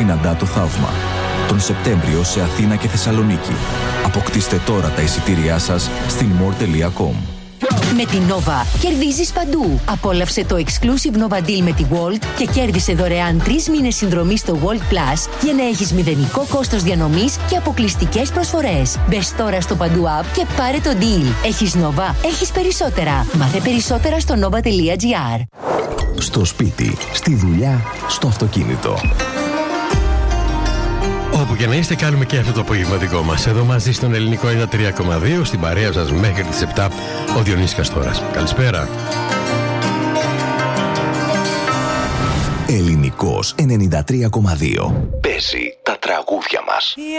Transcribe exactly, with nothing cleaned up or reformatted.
συναντά το θαύμα. Τον Σεπτέμβριο σε Αθήνα και Θεσσαλονίκη. Αποκτήστε τώρα τα εισιτήριά σας στην more τελεία com. Με την Nova κερδίζεις παντού. Απόλαυσε το exclusive Nova Deal με τη Walt και κέρδισε δωρεάν τρεις μήνες συνδρομή στο Walt Plus για να έχεις μηδενικό κόστος διανομής και αποκλειστικές προσφορές. Μπες τώρα στο παντού app και πάρε το deal. Έχεις Nova, έχεις περισσότερα. Μάθε περισσότερα στο nova τελεία gr. Στο σπίτι, στη δουλειά, στο αυτοκίνητο. Όπου και να είστε, κάνουμε και αυτό το απογευματικό μας. Εδώ μαζί στον Ελληνικό ενενήντα τρία κόμμα δύο, στην παρέα σας μέχρι τις επτά, ο Διονύσης Καστόρας. Καλησπέρα. Ελληνικός ενενήντα τρία κόμμα δύο. Παίζει τα τραγούδια μας.